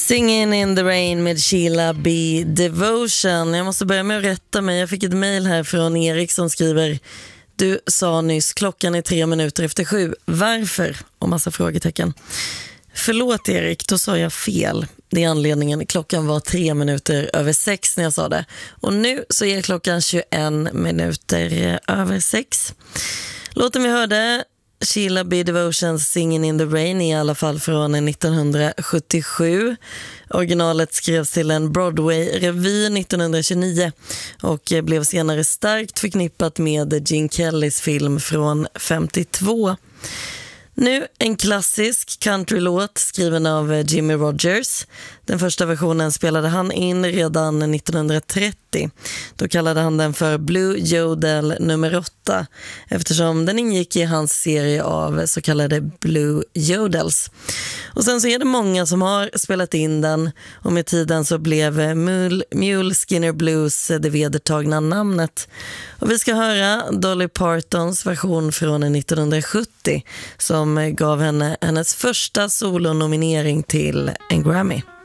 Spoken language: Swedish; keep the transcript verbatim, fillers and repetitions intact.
Singing in the Rain med Sheila B. Devotion. Jag måste börja med att rätta mig. Jag fick ett mejl här från Erik som skriver: du sa nyss klockan är tre minuter efter sju. Varför? Och massa frågetecken. Förlåt Erik, då sa jag fel. Det är anledningen. Klockan var tre minuter över sex när jag sa det. Och nu så är klockan tjugoen minuter över sex. Låten vi hörde, Sheila B. Devotions Singing in the Rain, är i alla fall från nittonhundrasjuttiosju. Originalet skrevs till en Broadway-revy nittonhundratjugonio och blev senare starkt förknippat med Gene Kellys film från femtiotvå. Nu en klassisk countrylåt skriven av Jimmy Rogers. Den första versionen spelade han in redan nittonhundratrettio. Då kallade han den för Blue Yodel nummer åtta eftersom den ingick i hans serie av så kallade Blue Yodels. Och sen så är det många som har spelat in den, och med tiden så blev Mule, Mule Skinner Blues det vedertagna namnet. Och vi ska höra Dolly Partons version från nittonhundrasjuttio som gav henne hennes första solonominering till en Grammy.